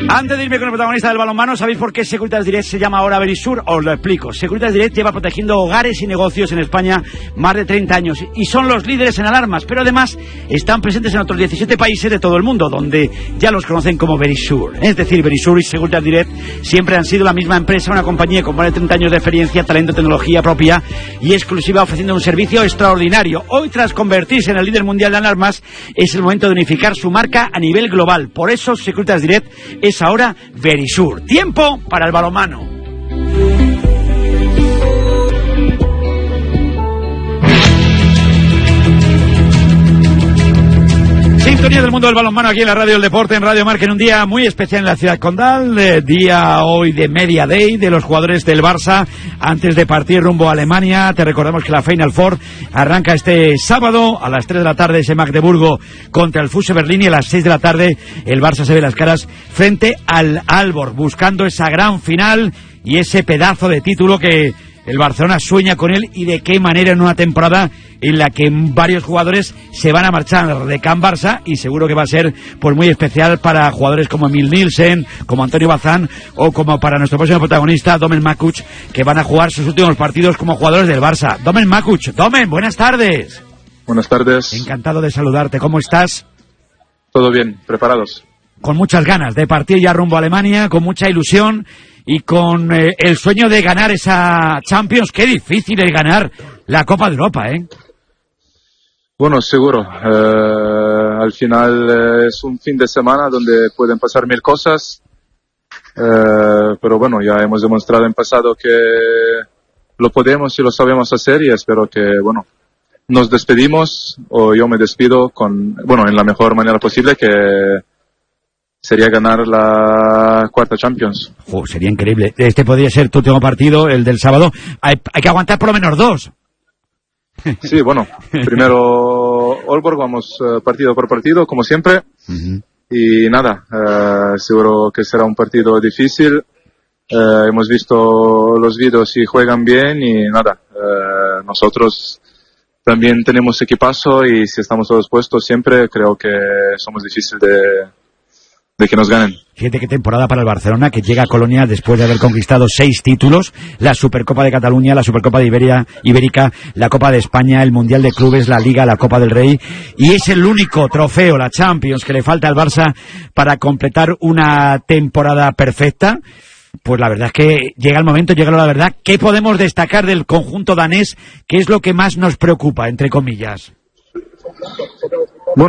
Antes de irme con el protagonista del balonmano, ¿sabéis por qué Securitas Direct se llama ahora Verisur? Os lo explico. Securitas Direct lleva protegiendo hogares y negocios en España más de 30 años y son los líderes en alarmas, pero además están presentes en otros 17 países de todo el mundo, donde ya los conocen como Verisur. Es decir, Verisur y Securitas Direct siempre han sido la misma empresa, una compañía con más de 30 años de experiencia, talento, tecnología propia y exclusiva, ofreciendo un servicio extraordinario. Hoy, tras convertirse en el líder mundial de alarmas, es el momento de unificar su marca a nivel global. Por eso, Securitas Direct es ahora Verisur. Tiempo para el balonmano. Sintonía del mundo del balonmano aquí en la Radio del Deporte, en Radio Marca, en un día muy especial en la ciudad condal, día hoy de Media Day de los jugadores del Barça antes de partir rumbo a Alemania. Te recordamos que la Final Four arranca este sábado a las 3 de la tarde ese Magdeburgo contra el Füsse Berlín y a las 6 de la tarde el Barça se ve las caras frente al Aalborg, buscando esa gran final y ese pedazo de título que el Barcelona sueña con él, y de qué manera en una temporada en la que varios jugadores se van a marchar de Can Barça, y seguro que va a ser pues muy especial para jugadores como Emil Nielsen, como Antonio Bazán o como para nuestro próximo protagonista Domen Makuc, que van a jugar sus últimos partidos como jugadores del Barça. Domen Makuc, Domen, buenas tardes. Buenas tardes. Encantado de saludarte, ¿cómo estás? Todo bien, preparados. Con muchas ganas de partir ya rumbo a Alemania, con mucha ilusión y con el sueño de ganar esa Champions. Qué difícil es ganar la Copa de Europa, ¿eh? Bueno, seguro. Al final es un fin de semana donde pueden pasar mil cosas. Pero bueno, ya hemos demostrado en pasado que lo podemos y lo sabemos hacer, y espero que, bueno, nos despedimos, o yo me despido en la mejor manera posible, que sería ganar la cuarta Champions. Sería increíble. Este podría ser tu último partido, el del sábado. Hay que aguantar por lo menos dos. Sí, bueno, primero Aalborg, vamos partido por partido, como siempre. Uh-huh. Y nada, seguro que será un partido difícil. Hemos visto los vídeos y juegan bien, y nada, nosotros también tenemos equipazo, y si estamos todos puestos siempre, creo que somos difíciles de que nos ganen. Fíjate qué temporada para el Barcelona, que llega a Colonia después de haber conquistado 6 títulos, la Supercopa de Cataluña, la Supercopa de Ibérica, la Copa de España, el Mundial de Clubes, la Liga, la Copa del Rey, y es el único trofeo, la Champions, que le falta al Barça para completar una temporada perfecta. Pues la verdad es que llega el momento, llega la verdad. ¿Qué podemos destacar del conjunto danés? ¿Qué es lo que más nos preocupa, entre comillas?